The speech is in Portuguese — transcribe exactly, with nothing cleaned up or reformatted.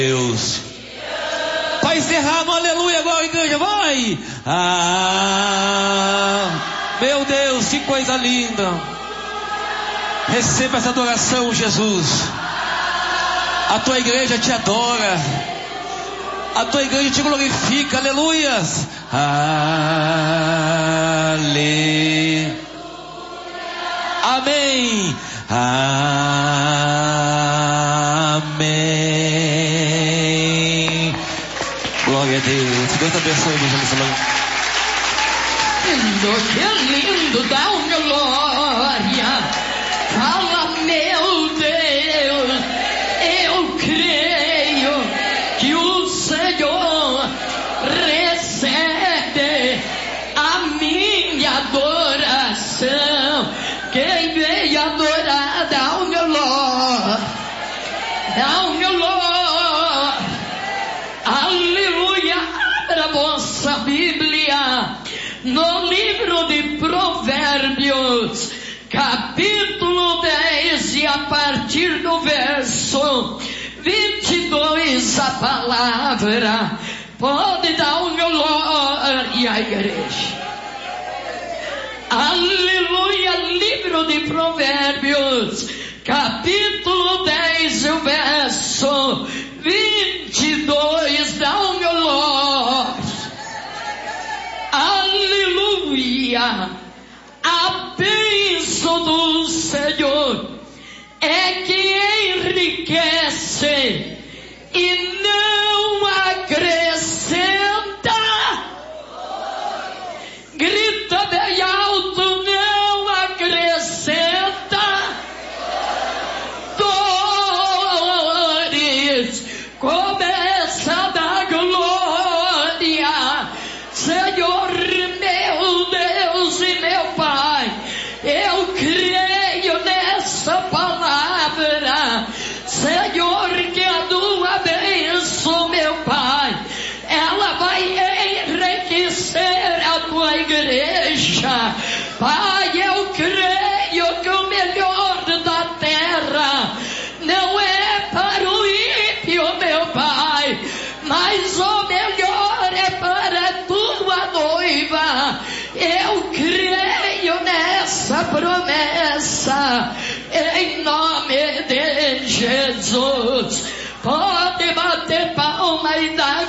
Deus. Vai encerrar no aleluia agora, igreja, vai! Ah, meu Deus, que coisa linda! Receba essa adoração, Jesus. A tua igreja te adora. A tua igreja te glorifica, aleluias. Ale... Amém. Amém. Glória a Deus. Deus abençoe, evangelista. Lindo, que lindo, dá uma glória. Fala, meu Deus, eu creio que o Senhor recebe a minha adoração. Quem veio adorar, dá o meu glória, dá o meu glória. Aleluia. Abra a vossa Bíblia no livro de Provérbios, capítulo dez, e a partir do verso vinte e dois, a palavra. Pode dar o meu glória à igreja. Aleluia. Livro de Provérbios, capítulo dez, o verso vinte e dois, dá o meu glória. Aleluia. A bênção do Senhor é que enriquece e não acrescenta. Grita bem alto, não acrescenta dores. Começa a dar glória. Senhor, meu Deus e meu Pai, eu creio nessa palavra. Senhor, que a tua bênção, meu Pai, ela vai enriquecer a tua igreja. Pai, eu creio que o melhor da terra não é para o ímpio, meu Pai, mas o melhor é para a tua noiva. Eu creio nessa promessa, em nome de Jesus. Pode bater palma e dar